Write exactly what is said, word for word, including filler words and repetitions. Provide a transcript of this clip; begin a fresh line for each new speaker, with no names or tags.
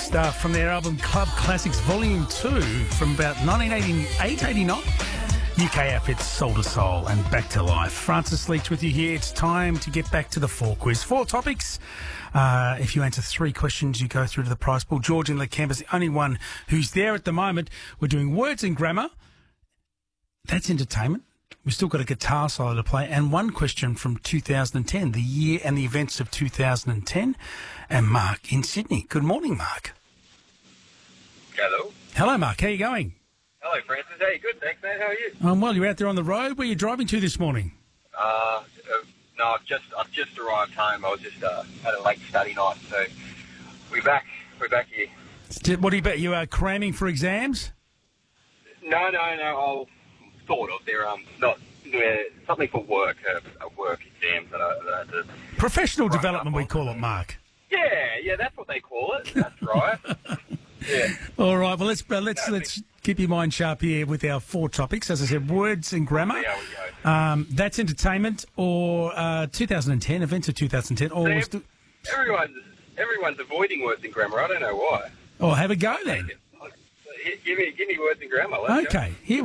stuff from their album Club Classics Volume two from about nineteen eighty-eight, eighty-nine. U K outfits Soul to Soul and Back to Life. Francis Leach with you here. It's time to get back to the four quiz. Four topics. Uh, if you answer three questions, you go through to the prize pool. George in LeCamp is the only one who's there at the moment. We're doing words and grammar. That's entertainment. We've still got a guitar solo to play and one question from two thousand ten, the year and the events of two thousand ten. And Mark in Sydney. Good morning, Mark.
Hello.
Hello, Mark. How are you going?
Hello, Francis. How you? Good, thanks, mate. How are you?
Um, well, you're out there on the road. Where are you driving to this morning?
Uh, uh no, I've just I've just arrived home. I was just uh, had a late study night, so we're back. We're back here.
St- What do you bet? You are cramming for exams?
No, no, no. I'll sort of. They're um not yeah, something for work, uh, uh, work exams that I, that I had to
Professional
write
development,
up
we
on.
call it, Mark.
Yeah, yeah, that's what they call it. That's right. Yeah.
All right. Well, let's uh, let's let's keep your mind sharp here with our four topics. As I said, words and grammar.
See how we go.
Um, that's entertainment, or uh, two thousand ten events of two thousand ten, or
See,
we're still,
everyone's everyone's avoiding words and grammar. I don't know why.
or have a go then.
Give me give me words and grammar. Let's go.
Okay. Here we